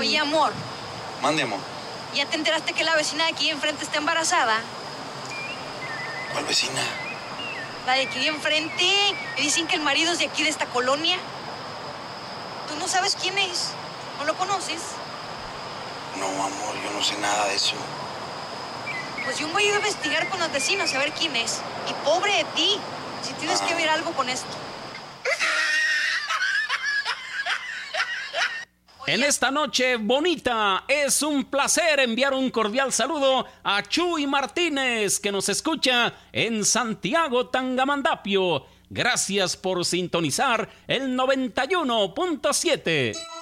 Oye, amor. Mande, amor. ¿Ya te enteraste que la vecina de aquí enfrente está embarazada? ¿Cuál vecina? La de aquí enfrente. Me dicen que el marido es de aquí, de esta colonia. ¿Tú no sabes quién es? ¿No lo conoces? No, amor, yo no sé nada de eso. Pues yo voy a investigar con los vecinos a ver quién es. Y pobre de ti, si tienes que ver algo con esto. En esta noche bonita es un placer enviar un cordial saludo a Chuy Martínez, que nos escucha en Santiago, Tangamandapio. Gracias por sintonizar el 91.7.